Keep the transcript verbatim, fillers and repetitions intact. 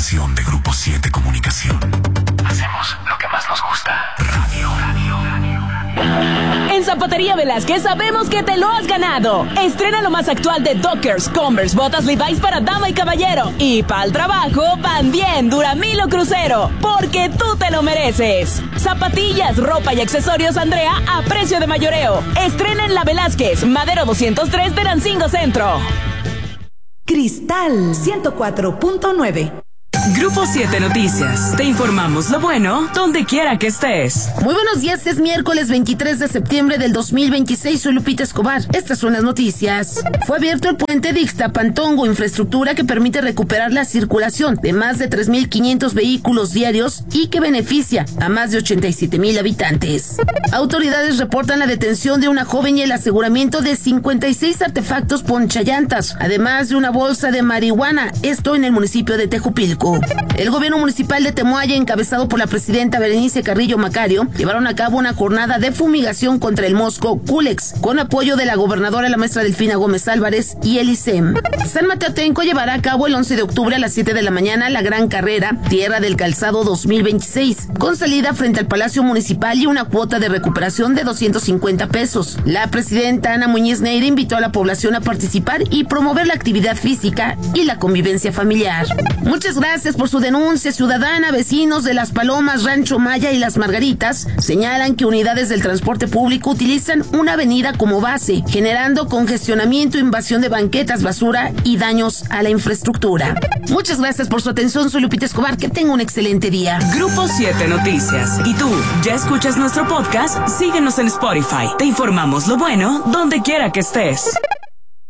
estación de Grupo siete Comunicación. Hacemos lo que más nos gusta. Radio. Radio. En Zapatería Velázquez sabemos que te lo has ganado. Estrena lo más actual de Dockers, Converse, botas Levi's para dama y caballero. Y para el trabajo, van bien Duramilo Crucero, porque tú te lo mereces. Zapatillas, ropa y accesorios Andrea a precio de mayoreo. Estrena en La Velázquez, Madero doscientos tres de Lancingo Centro. Cristal ciento cuatro punto nueve. Grupo siete Noticias. Te informamos lo bueno donde quiera que estés. Muy buenos días, es miércoles veintitrés de septiembre del dos mil veintiséis. Soy Lupita Escobar. Estas son las noticias. Fue abierto el puente de Ixtapantongo, infraestructura que permite recuperar la circulación de más de tres mil quinientos vehículos diarios y que beneficia a más de ochenta y siete mil habitantes. Autoridades reportan la detención de una joven y el aseguramiento de cincuenta y seis artefactos ponchallantas, además de una bolsa de marihuana, esto en el municipio de Tejupilco. El gobierno municipal de Temoaya, encabezado por la presidenta Berenice Carrillo Macario, llevaron a cabo una jornada de fumigación contra el mosco Culex, con apoyo de la gobernadora, la maestra Delfina Gómez Álvarez y el I C E M. San Mateotenco llevará a cabo el once de octubre a las siete de la mañana la gran carrera Tierra del Calzado dos mil veintiséis, con salida frente al Palacio Municipal y una cuota de recuperación de doscientos cincuenta pesos. La presidenta Ana Muñiz Neira invitó a la población a participar y promover la actividad física y la convivencia familiar. Muchas gracias por su denuncia ciudadana. Vecinos de Las Palomas, Rancho Maya y Las Margaritas señalan que unidades del transporte público utilizan una avenida como base, generando congestionamiento, invasión de banquetas, basura y daños a la infraestructura. Muchas gracias por su atención. Soy Lupita Escobar. Que tenga un excelente día. Grupo siete Noticias. ¿Y tú ya escuchas nuestro podcast? Síguenos en Spotify. Te informamos lo bueno donde quiera que estés.